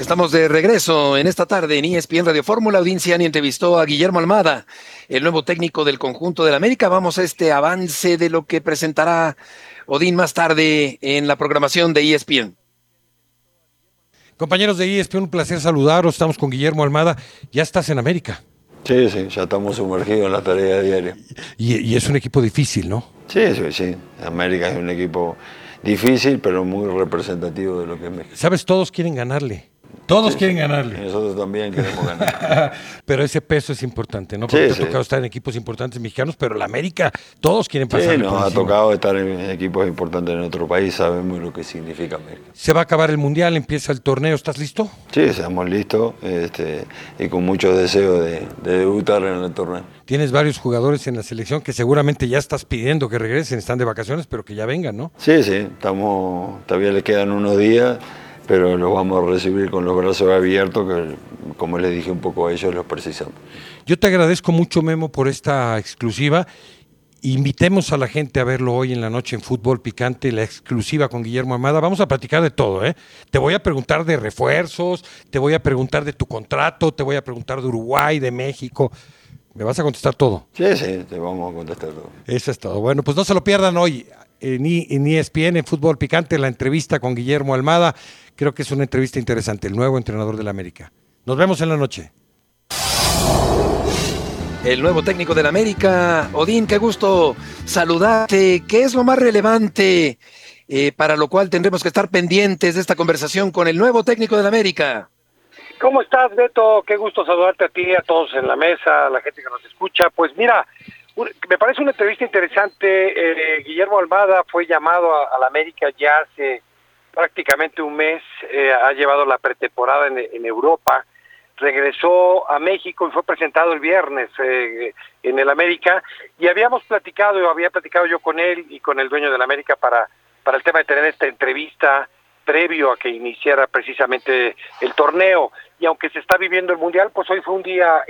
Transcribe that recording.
Estamos de regreso en esta tarde en ESPN Radio Fórmula. Odín Ciani entrevistó a Guillermo Almada, el nuevo técnico del conjunto del América. Vamos a este avance de lo que presentará Odín más tarde en la programación de ESPN. Compañeros de ESPN, un placer saludaros. Estamos con Guillermo Almada. Ya estás en América. Sí, ya estamos sumergidos en la tarea diaria. Y es un equipo difícil, ¿no? Sí. América es un equipo difícil, pero muy representativo de lo que es México. Sabes, todos quieren ganarle. Todos quieren ganarle. Nosotros también queremos ganar. Pero ese peso es importante, ¿no? Porque te ha tocado estar en equipos importantes mexicanos, pero la América, todos quieren pasar. Sí, nos ha tocado estar en equipos importantes en otro país, sabemos lo que significa América. Se va a acabar el Mundial, empieza el torneo, ¿estás listo? Sí, estamos listos y con mucho deseo de debutar en el torneo. Tienes varios jugadores en la selección que seguramente ya estás pidiendo que regresen, están de vacaciones, pero que ya vengan, ¿no? Sí, todavía le quedan unos días, pero los vamos a recibir con los brazos abiertos, que como les dije un poco a ellos, los precisamos. Yo te agradezco mucho, Memo, por esta exclusiva. Invitemos a la gente a verlo hoy en la noche en Fútbol Picante, la exclusiva con Guillermo Almada. Vamos a platicar de todo, ¿eh? Te voy a preguntar de refuerzos, te voy a preguntar de tu contrato, te voy a preguntar de Uruguay, de México. ¿Me vas a contestar todo? Sí, te vamos a contestar todo. Eso es todo. Bueno, pues no se lo pierdan hoy en ESPN, en Fútbol Picante, la entrevista con Guillermo Almada. Creo que es una entrevista interesante, el nuevo entrenador del América. Nos vemos en la noche. El nuevo técnico del América. Odín, qué gusto saludarte. ¿Qué es lo más relevante para lo cual tendremos que estar pendientes de esta conversación con el nuevo técnico del América? ¿Cómo estás, Beto? Qué gusto saludarte a ti, a todos en la mesa, a la gente que nos escucha. Pues mira, me parece una entrevista interesante. Guillermo Almada fue llamado a la América ya hace prácticamente un mes. Ha llevado la pretemporada en Europa. Regresó a México y fue presentado el viernes en el América. Y había platicado yo con él y con el dueño del América para el tema de tener esta entrevista previo a que iniciara precisamente el torneo. Y aunque se está viviendo el Mundial, pues hoy fue un día